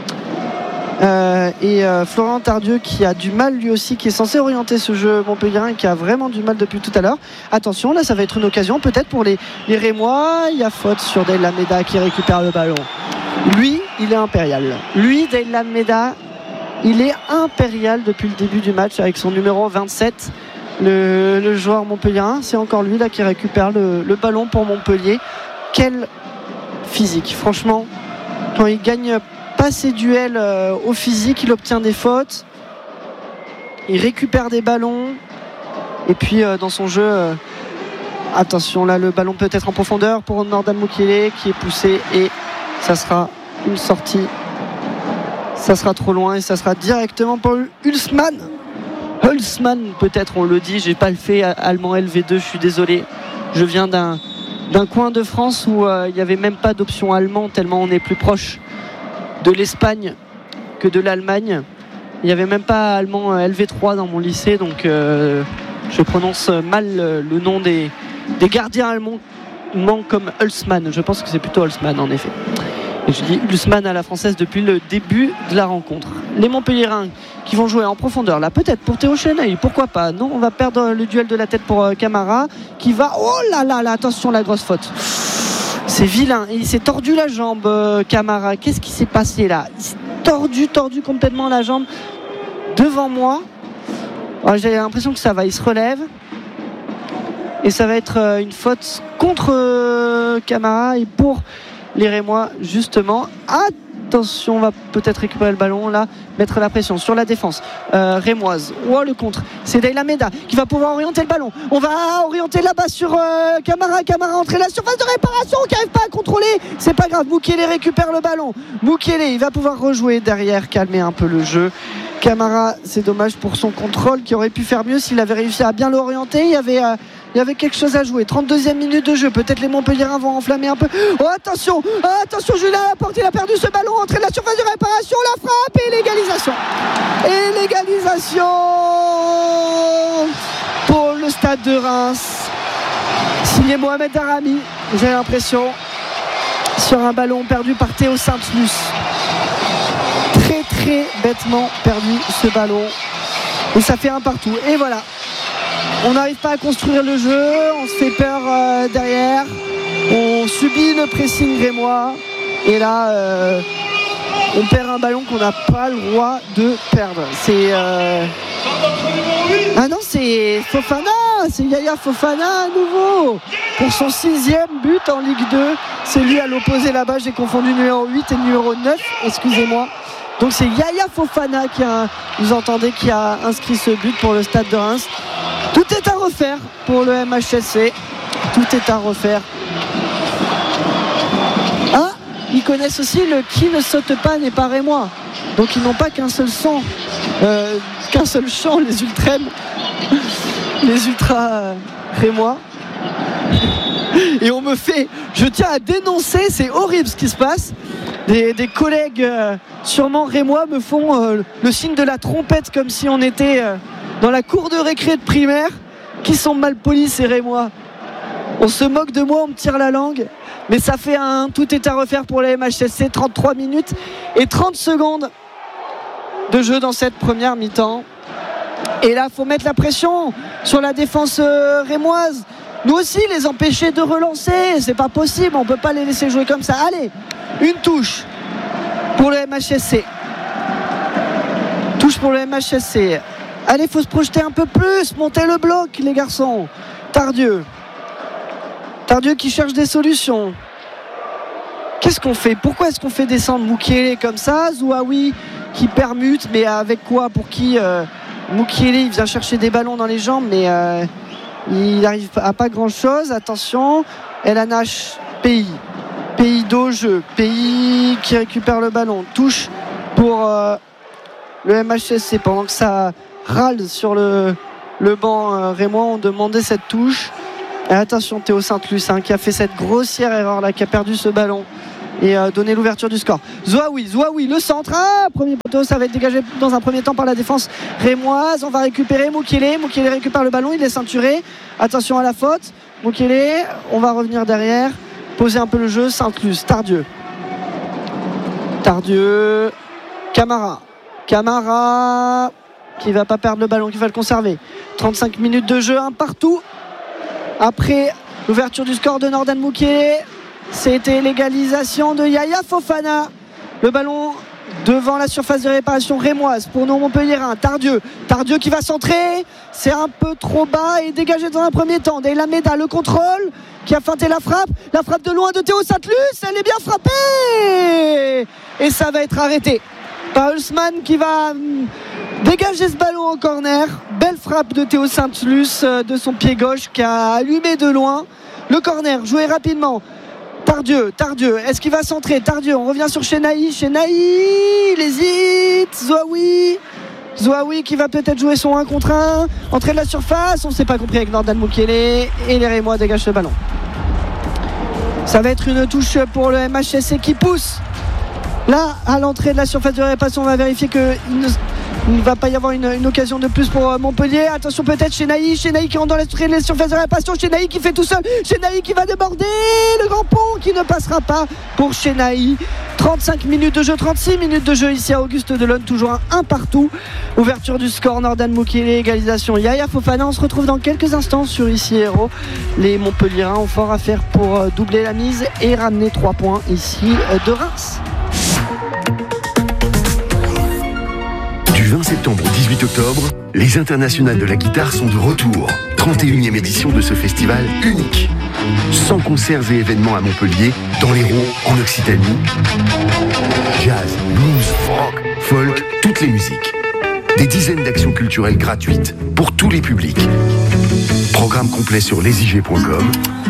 Euh, et euh, Florent Tardieu qui a du mal lui aussi, qui est censé orienter ce jeu montpelliérain et qui a vraiment du mal depuis tout à l'heure. Attention, là ça va être une occasion peut-être pour les, les Rémois. Il y a faute sur Dale Lameda qui récupère le ballon. Lui, il est impérial. Lui, Dale Lameda, il est impérial depuis le début du match avec son numéro vingt-sept. Le, le joueur montpelliérain, c'est encore lui là qui récupère le, le ballon pour Montpellier. Quel physique, franchement, quand il gagne pas ses duels euh, au physique, il obtient des fautes, il récupère des ballons et puis euh, dans son jeu euh, attention là, le ballon peut être en profondeur pour Nordan Mukiele qui est poussé et ça sera une sortie, ça sera trop loin et ça sera directement pour Hulsmann. Hulsmann peut-être, on le dit, j'ai pas le fait allemand L V deux, je suis désolé, je viens d'un, d'un coin de France où euh, il n'y avait même pas d'option allemand tellement on est plus proche de l'Espagne que de l'Allemagne. Il n'y avait même pas allemand L V trois dans mon lycée, donc euh, je prononce mal le nom des, des gardiens allemands comme Hulsmann. Je pense que c'est plutôt Hulsmann en effet. Et je dis Hulsmann à la française depuis le début de la rencontre. Les Montpelliérains qui vont jouer en profondeur là, peut-être pour Théo Cheney, pourquoi pas. Non, on va perdre le duel de la tête pour Camara qui va, oh là là là, attention la grosse faute. C'est vilain, il s'est tordu la jambe, euh, Camara. Qu'est-ce qui s'est passé là? Il s'est tordu, tordu complètement la jambe devant moi. Alors, j'ai l'impression que ça va, il se relève. Et ça va être euh, une faute contre euh, Camara et pour les Rémois, justement. Attention, on va peut-être récupérer le ballon là, mettre la pression sur la défense euh, rémoise. Oh, le contre, c'est Dale Lameda qui va pouvoir orienter le ballon. On va orienter là-bas sur euh, Camara. Camara entré la surface de réparation qui n'arrive pas à contrôler. C'est pas grave, Mukiele récupère le ballon. Mukiele, il va pouvoir rejouer derrière, calmer un peu le jeu. Camara, c'est dommage pour son contrôle qui aurait pu faire mieux s'il avait réussi à bien l'orienter. Il y avait, euh, il y avait quelque chose à jouer. trente-deuxième minute de jeu. Peut-être les Montpelliérains vont enflammer un peu. Oh, attention, oh, attention, Julien Laporte, il a perdu ce ballon. Entrée de la surface de réparation, la frappe et l'égalisation. Et l'égalisation pour le stade de Reims. Signé Mohamed Darami, j'ai l'impression, sur un ballon perdu par Théo Sainte-Luce. Très très bêtement perdu ce ballon et ça fait un partout et voilà, on n'arrive pas à construire le jeu, on se fait peur euh, derrière, on subit le pressing rémois et là euh, on perd un ballon qu'on n'a pas le droit de perdre. C'est euh... ah non, c'est Fofana, c'est Yaya Fofana à nouveau pour son sixième but en Ligue deux. C'est lui à l'opposé là-bas, j'ai confondu numéro huit et numéro neuf, excusez-moi. Donc c'est Yaya Fofana qui a, vous entendez, qui a inscrit ce but pour le stade de Reims. Tout est à refaire pour le M H S C. Tout est à refaire. Ah, ils connaissent aussi le qui ne saute pas n'est pas rémois. Donc ils n'ont pas qu'un seul son, euh, qu'un seul chant, les ultrêmes, les ultras euh, rémois. Et on me fait, je tiens à dénoncer, c'est horrible ce qui se passe. Des, des collègues euh, sûrement rémois me font euh, le signe de la trompette comme si on était euh, dans la cour de récré de primaire. Qui sont mal polis ces rémois. On se moque de moi, on me tire la langue. Mais ça fait un tout est à refaire pour les M H S C. trente-trois minutes et trente secondes de jeu dans cette première mi-temps. Et là, il faut mettre la pression sur la défense euh, rémoise. Nous aussi, les empêcher de relancer. C'est pas possible, on peut pas les laisser jouer comme ça. Allez, une touche pour le M H S C. Touche pour le M H S C. Allez, il faut se projeter un peu plus, monter le bloc, les garçons. Tardieu. Tardieu qui cherche des solutions. Qu'est-ce qu'on fait? Pourquoi est-ce qu'on fait descendre Mukiele comme ça? Zouaoui qui permute, mais avec quoi? Pour qui? euh, Mukiele, il vient chercher des ballons dans les jambes, mais euh, il n'arrive à pas grand-chose. Attention, El Anache Pays. Pays d'au-jeu. Pays qui récupère le ballon. Touche pour euh, le M H S C. Pendant que ça râle sur le, le banc euh, rémois, on demandait cette touche. Et attention, Théo Sainte-Luce hein, qui a fait cette grossière erreur là, qui a perdu ce ballon et euh, donné l'ouverture du score. Zouaoui, Zouaoui, le centre. Ah, premier poteau, ça va être dégagé dans un premier temps par la défense rémoise. On va récupérer Moukielé. Moukielé récupère le ballon, il est ceinturé. Attention à la faute. Moukielé, on va revenir derrière. Poser un peu le jeu. Sainte-Luce, Tardieu. Tardieu. Camara. Camara qui va pas perdre le ballon, qui va le conserver. trente-cinq minutes de jeu, un partout. Après l'ouverture du score de Nordan Moukielé, c'était l'égalisation de Yaya Fofana. Le ballon devant la surface de réparation rémoise pour nos Montpelliérains. Tardieu, Tardieu qui va centrer, c'est un peu trop bas et dégagé dans un premier temps. Deyla Meda, le contrôle, qui a feinté la frappe, la frappe de loin de Théo Sainte-Luce, elle est bien frappée et ça va être arrêté par Hulsmann qui va dégager ce ballon en corner. Belle frappe de Théo Sainte-Luce de son pied gauche qui a allumé de loin le corner, joué rapidement. Tardieu, Tardieu, est-ce qu'il va centrer? Tardieu, on revient sur Chenaï, Chenaï, il hésite. Zouaoui, Zouaoui qui va peut-être jouer son un contre un, entrée de la surface, on ne s'est pas compris avec Nordan Moukielé et les Rémois dégagent ce ballon. Ça va être une touche pour le M H S C qui pousse. Là, à l'entrée de la surface de réparation, on va vérifier qu'il ne, il ne va pas y avoir une, une occasion de plus pour Montpellier. Attention peut-être Chenaï, Chenaï qui rentre dans l'entrée de la surface de réparation, Chenaï qui fait tout seul, Chenaï qui va déborder, le grand pont qui ne passera pas pour Chenaï. trente-cinq minutes de jeu, trente-six minutes de jeu ici à Auguste Delonne, toujours un, un partout. Ouverture du score, Nordan Moukielé, égalisation Yaya Fofana. On se retrouve dans quelques instants sur Ici Héros. Les Montpelliérains ont fort à faire pour doubler la mise et ramener trois points ici de Reims. Du vingt septembre au dix-huit octobre, les Internationales de la guitare sont de retour. trente et unième édition de ce festival unique. cent concerts et événements à Montpellier, dans l'Hérault, en Occitanie. Jazz, blues, rock, folk, toutes les musiques. Des dizaines d'actions culturelles gratuites pour tous les publics. Programme complet sur lesigé point com.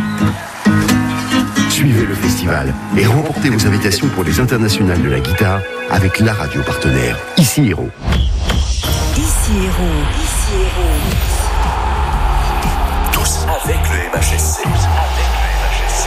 Suivez le festival et remportez vos invitations pour les Internationales de la guitare avec la radio partenaire Ici Héros. Ici Héros. Ici Héros. Tous avec le M H S C. Tous avec le M H S C.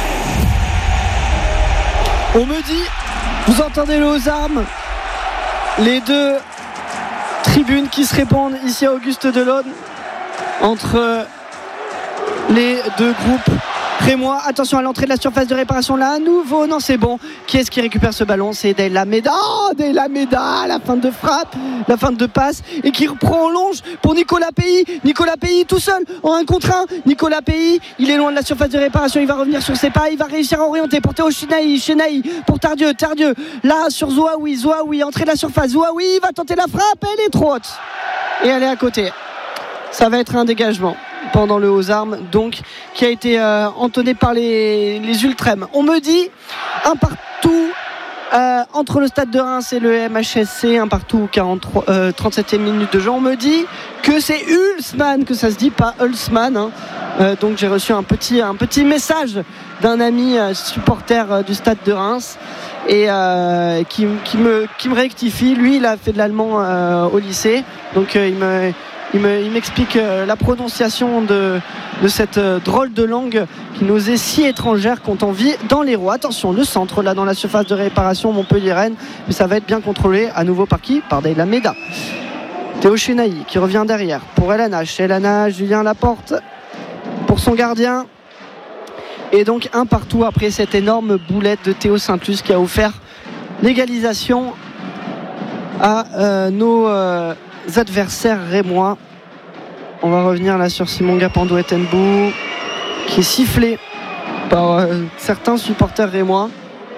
On me dit, vous entendez le aux armes, les deux tribunes qui se répondent ici à Auguste Delonne entre les deux groupes rémois. Attention à l'entrée de la surface de réparation là à nouveau, non c'est bon. Qui est-ce qui récupère ce ballon? C'est Deyla Meda. Oh, Deyla Meda, la fin de frappe, la fin de passe et qui prolonge pour Nicolas Pays. Nicolas Pays tout seul en un contre un. Nicolas Pays, il est loin de la surface de réparation, il va revenir sur ses pas, il va réussir à orienter pour Théo Chenaï, Chenaï pour Tardieu, Tardieu là sur Zouaoui, Zouaoui, entrée de la surface, Zouaoui va tenter la frappe, elle est trop haute et elle est à côté. Ça va être un dégagement pendant le aux armes, donc qui a été euh, entonné par les, les Ultrêmes. On me dit un partout euh, entre le Stade de Reims et le M H S C, un partout quarante-trois, euh, trente-septième minute de jeu. On me dit que c'est Hulsmann, que ça se dit pas Hulsmann, hein. euh, donc j'ai reçu un petit, un petit message d'un ami euh, supporter euh, du Stade de Reims et euh, qui, qui, me, qui me rectifie. Lui il a fait de l'allemand euh, au lycée, donc euh, il me Il, me, il m'explique euh, la prononciation de, de cette euh, drôle de langue qui nous est si étrangère quand on vit dans l'Hérault. Attention, le centre là dans la surface de réparation Montpellier-Rennes, mais ça va être bien contrôlé à nouveau par qui? Par Deyla Meda. Théo Chenaï qui revient derrière pour Elanache. Elanache, Julien Laporte pour son gardien. Et donc un partout après cette énorme boulette de Théo Sainte-Luce qui a offert l'égalisation à euh, nos euh, adversaires rémois. On va revenir là sur Simon Gapando-Etenbou qui est sifflé par euh, certains supporters rémois.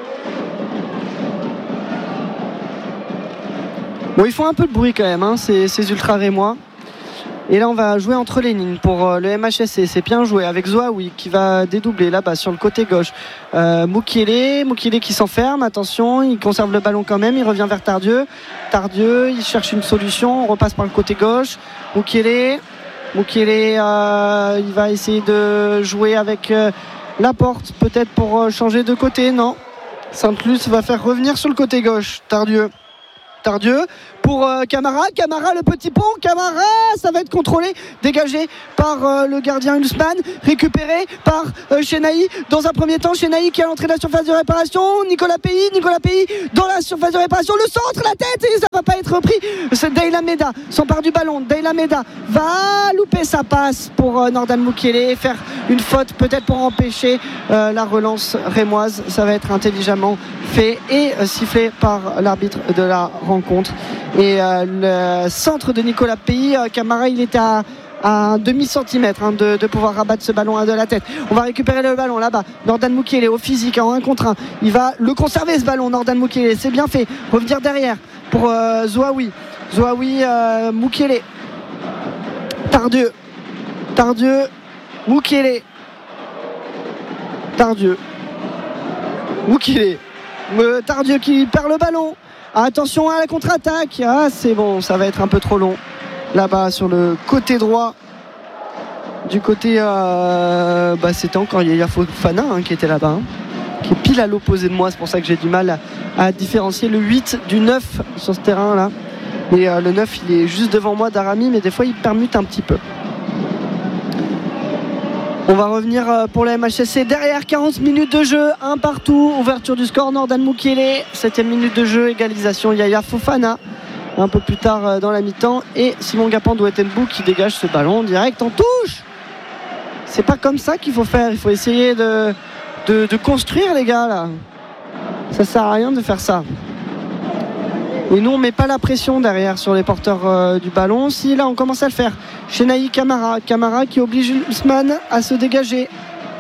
Bon, ils font un peu de bruit quand même, hein, ces, ces ultras rémois. Et là on va jouer entre les lignes pour euh, le M H S C. C'est bien joué avec Zouaoui qui va dédoubler là-bas sur le côté gauche. euh, Moukielé Moukielé qui s'enferme, attention, il conserve le ballon quand même, il revient vers Tardieu. Tardieu, il cherche une solution, on repasse par le côté gauche. Moukielé Moukielé euh, il va essayer de jouer avec euh, Laporte peut-être pour euh, changer de côté. Non, Sainte-Luce va faire revenir sur le côté gauche Tardieu. Tardieu pour euh, Camara, Camara le petit pont, Camara, ça va être contrôlé, dégagé par euh, le gardien Usman, récupéré par euh, Chenaï dans un premier temps, Chenaï qui est à l'entrée de la surface de réparation, Nicolas Pays, Nicolas Pays dans la surface de réparation, le centre, la tête, et ça va pas être repris, c'est Deyla Meda, s'empare du ballon, Deyla Meda va louper sa passe pour euh, Nordan Mukiele, faire une faute peut-être pour empêcher euh, la relance rémoise, ça va être intelligemment fait et euh, sifflé par l'arbitre de la rencontre. Et euh, le centre de Nicolas Pays, euh, Camara il était à, à un demi-centimètre hein, de, de pouvoir rabattre ce ballon de la tête. On va récupérer le ballon là-bas, Nordan Mukiele au physique en un contre un, il va le conserver ce ballon, Nordan Mukiele, c'est bien fait, revenir derrière pour euh, Zouaoui Zouaoui euh, Mukiele, Tardieu Tardieu Mukiele Tardieu Mukiele euh, Tardieu qui perd le ballon. Attention à la contre-attaque. Ah, c'est bon, ça va être un peu trop long. Là-bas, sur le côté droit. Du côté. Euh, bah, c'était encore Yaya Fofana hein, qui était là-bas. Hein, qui est pile à l'opposé de moi. C'est pour ça que j'ai du mal à, à différencier le huit du neuf sur ce terrain-là. Et euh, le neuf, il est juste devant moi, Daramy, mais des fois, il permute un petit peu. On va revenir pour la M H S C derrière, quarante minutes de jeu, un partout, ouverture du score, Nordan Mukiele, septième minute de jeu, égalisation Yaya Fofana un peu plus tard dans la mi-temps et Simon Gapandou-Etenbou qui dégage ce ballon direct en touche. C'est pas comme ça qu'il faut faire, il faut essayer de, de, de construire les gars là. Ça sert à rien de faire ça. Et nous on met pas la pression derrière sur les porteurs euh, du ballon. Si là on commence à le faire, Chenaï Camara Camara qui oblige Usman à se dégager.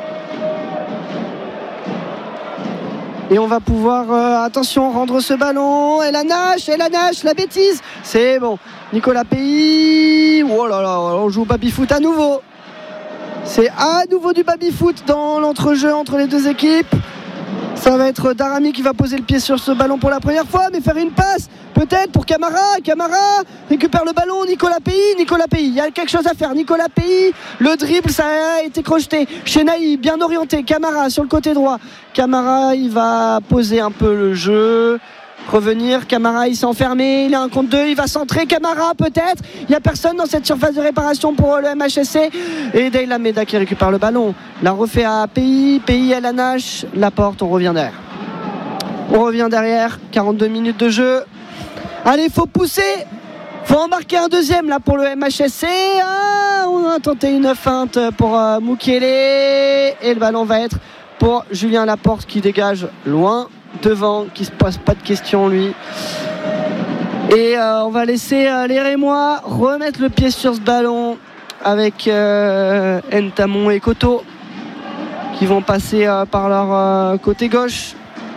Et on va pouvoir euh, attention rendre ce ballon. Et la nage, et la nage, la bêtise. C'est bon. Nicolas Pays. Oh là là, on joue au baby-foot à nouveau. C'est à nouveau du baby-foot dans l'entrejeu entre les deux équipes. Ça va être Daramy qui va poser le pied sur ce ballon pour la première fois, mais faire une passe peut-être pour Camara. Camara récupère le ballon, Nicolas Pays. Nicolas Pays, il y a quelque chose à faire. Nicolas Pays, le dribble, ça a été crocheté. Chenaï, bien orienté. Camara sur le côté droit. Camara, il va poser un peu le jeu. Revenir, Camara il s'est enfermé, il a un contre deux, il va centrer, Camara peut-être, il n'y a personne dans cette surface de réparation pour le M H S C et Deyla Meda qui récupère le ballon, la refait à Pays, Pays à la nage, Laporte, on revient derrière on revient derrière, quarante-deux minutes de jeu, allez il faut pousser, faut en marquer un deuxième là pour le M H S C. Ah, on a tenté une feinte pour euh, Mukiele et le ballon va être pour Julien Laporte qui dégage loin devant, qui se pose pas de questions lui et euh, on va laisser euh, les Rémois remettre le pied sur ce ballon avec euh, Ntamon et Koto qui vont passer euh, par leur euh, côté gauche.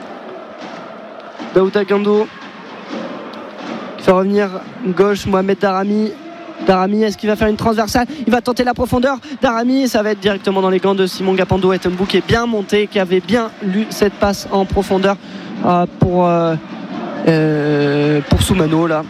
Daouda Gando qui fait revenir gauche Mohamed Daramy. Daramy, est-ce qu'il va faire une transversale? Il va tenter la profondeur. Daramy, ça va être directement dans les gants de Simon Gapandou-Etenbou qui est bien monté, qui avait bien lu cette passe en profondeur euh, pour, euh, euh, pour Soumano là.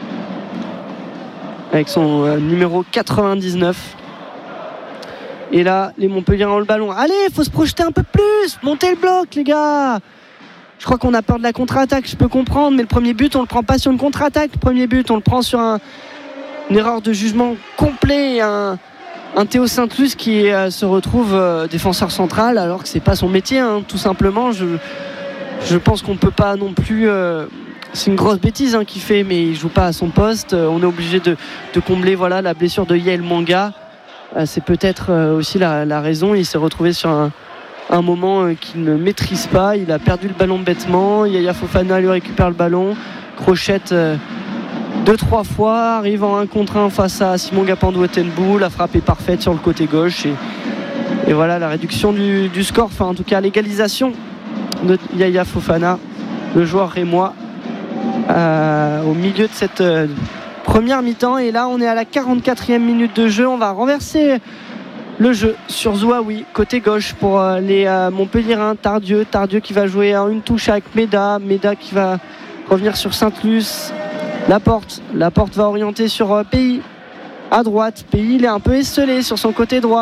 Avec son euh, numéro quatre-vingt-dix-neuf. Et là, les Montpelliérains ont le ballon. Allez, il faut se projeter un peu plus. Montez le bloc, les gars. Je crois qu'on a peur de la contre-attaque, je peux comprendre, mais le premier but, on le prend pas sur une contre-attaque. Le premier but, on le prend sur un une erreur de jugement complet, un, un Théo Sainte-Luce qui euh, se retrouve euh, défenseur central alors que c'est pas son métier hein, tout simplement. Je, je pense qu'on peut pas non plus euh, c'est une grosse bêtise hein, qu'il fait, mais il joue pas à son poste. Euh, on est obligé de, de combler voilà, la blessure de Yael Manga. Euh, c'est peut-être euh, aussi la, la raison. Il s'est retrouvé sur un, un moment euh, qu'il ne maîtrise pas, il a perdu le ballon bêtement. Yaya Fofana lui récupère le ballon, crochette euh, deux trois fois, arrive en un contre un face à Simon Gapandou-Etenbou, la frappe est parfaite sur le côté gauche et, et voilà la réduction du, du score, enfin en tout cas l'égalisation de Yaya Fofana, le joueur rémois euh, au milieu de cette euh, première mi-temps. Et là on est à la quarante-quatrième minute de jeu, on va renverser le jeu sur Zouaoui côté gauche pour euh, les euh, Montpelliérains. Tardieu, Tardieu qui va jouer en une touche avec Meda, Meda qui va revenir sur Sainte-Luce. Laporte, Laporte va orienter sur euh, Pays à droite. Pays il est un peu esselé sur son côté droit.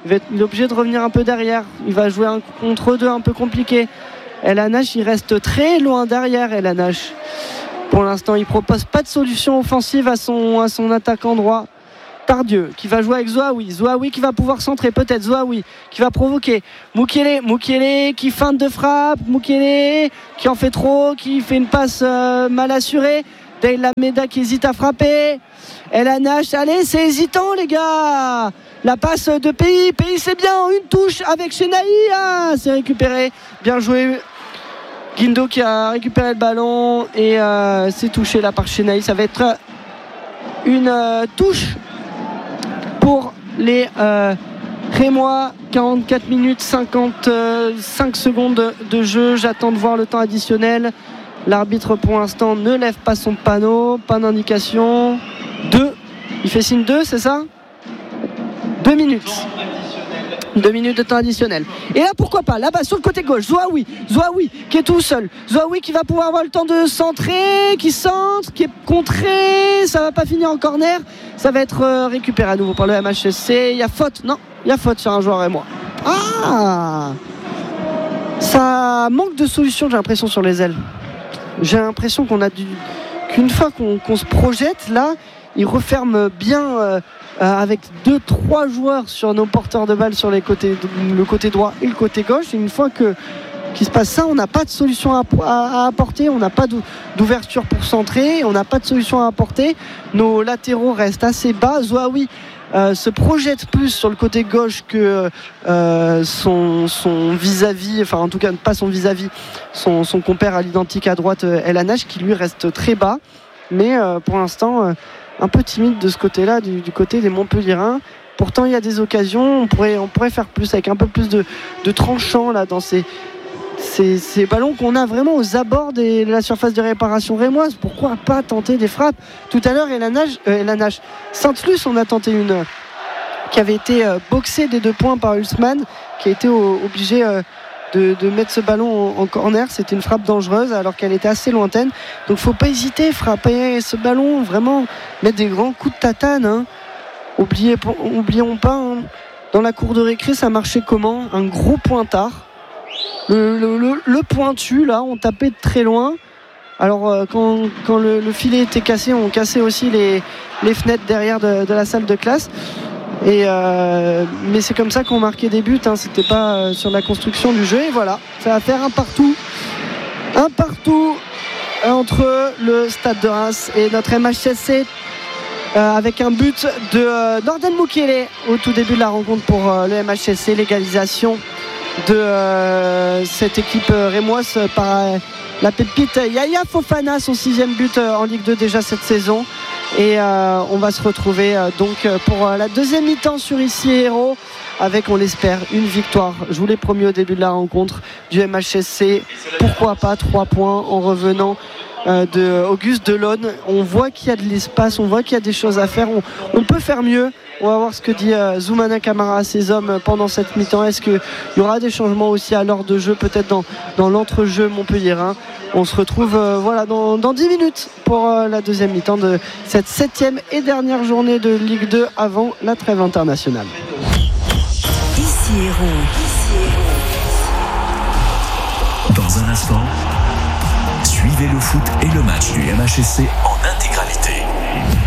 Il, va être, il est obligé de revenir un peu derrière. Il va jouer un contre deux un peu compliqué. El Hanach, il reste très loin derrière, El Hanach. Pour l'instant, il ne propose pas de solution offensive à son, à son attaquant droit. Tardieu qui va jouer avec Zouaoui. Zouaoui qui va pouvoir centrer, peut-être Zouaoui qui va provoquer. Moukielé, Moukielé qui feinte de frappe. Moukielé qui en fait trop, qui fait une passe euh, mal assurée. Dale Lameda qui hésite à frapper. El Hanach, allez, c'est hésitant les gars. La passe de Pays, Pays c'est bien, une touche avec Chenaï. Ah, c'est récupéré, bien joué. Guindo qui a récupéré le ballon et euh, c'est touché là par Chenaï. Ça va être une euh, touche pour les euh, Rémois. Quarante-quatre minutes cinquante-cinq secondes de jeu. J'attends de voir le temps additionnel. L'arbitre pour l'instant ne lève pas son panneau, pas d'indication. Deux, il fait signe deux, c'est ça? Deux minutes. Deux minutes de temps additionnel. Et là, pourquoi pas, là-bas sur le côté gauche, Zouaoui, Zouaoui qui est tout seul. Zouaoui qui va pouvoir avoir le temps de centrer, qui centre, qui est contré. Ça va pas finir en corner. Ça va être euh, récupéré à nouveau par le M H S C. Il y a faute, non, il y a faute sur un joueur et moi. Ah, ça manque de solution, j'ai l'impression, sur les ailes. J'ai l'impression qu'on a dû, qu'une fois qu'on, qu'on se projette, là, il referme bien. Euh, Euh, avec deux trois joueurs sur nos porteurs de balles sur les côtés, le côté droit et le côté gauche. Et une fois que qu'il se passe ça, on n'a pas de solution à, à, à apporter, on n'a pas d'ouverture pour centrer, on n'a pas de solution à apporter. Nos latéraux restent assez bas. Zouaoui euh, se projette plus sur le côté gauche que euh, son, son vis-à-vis, enfin en tout cas pas son vis-à-vis, son, son compère à l'identique à droite, El Hanach, qui lui reste très bas. Mais euh, pour l'instant... Euh, un peu timide de ce côté-là, du, du côté des Montpelliérains. Pourtant, il y a des occasions. On pourrait, on pourrait faire plus, avec un peu plus de, de tranchant là, dans ces, ces, ces ballons qu'on a vraiment aux abords de la surface de réparation rémoise. Pourquoi pas tenter des frappes? Tout à l'heure, El Hanach, euh, El Hanach Sainte-Luce, on a tenté une euh, qui avait été euh, boxée des deux points par Hulsmann, qui a été euh, obligé... Euh, De, de mettre ce ballon en, en corner. C'était une frappe dangereuse alors qu'elle était assez lointaine, donc faut pas hésiter, frapper ce ballon, vraiment mettre des grands coups de tatane, hein. Oubliez, oublions pas, hein. Dans la cour de récré ça marchait comment? Un gros pointard, le, le, le, le pointu là, on tapait de très loin. Alors euh, quand, quand le, le filet était cassé, on cassait aussi les, les fenêtres derrière de, de la salle de classe. Et euh, mais c'est comme ça qu'on marquait des buts, hein. C'était pas euh, sur la construction du jeu. Et voilà, ça va faire un partout un partout entre le Stade de Reims et notre M H S C, euh, avec un but de euh, Norden Moukielé au tout début de la rencontre pour euh, le M H S C. L'égalisation de euh, cette équipe euh, rémoise par euh, la pépite Yaya Fofana, son sixième but euh, en Ligue deux déjà cette saison. Et euh, on va se retrouver euh, donc pour euh, la deuxième mi-temps sur Ici Héros, avec, on l'espère, une victoire. Je vous l'ai promis au début de la rencontre, du M H S C. Pourquoi pas trois points en revenant euh, de Auguste Delaune. On voit qu'il y a de l'espace, on voit qu'il y a des choses à faire. On, on peut faire mieux. On va voir ce que dit euh, Zoumana Camara à ses hommes pendant cette mi-temps. Est-ce qu'il y aura des changements aussi à l'heure de jeu, peut-être dans, dans l'entrejeu montpelliérain? On se retrouve euh, voilà, dans, dans dix minutes pour euh, la deuxième mi-temps de cette septième et dernière journée de Ligue deux avant la trêve internationale. Ici Héros. Dans un instant, suivez le foot et le match du M H S C en intégralité.